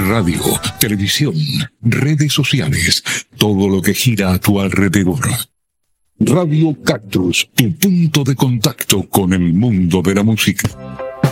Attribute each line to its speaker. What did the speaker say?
Speaker 1: radio, televisión, redes sociales, todo lo que gira a tu alrededor. Radio Cactus, tu punto de contacto con el mundo de la música.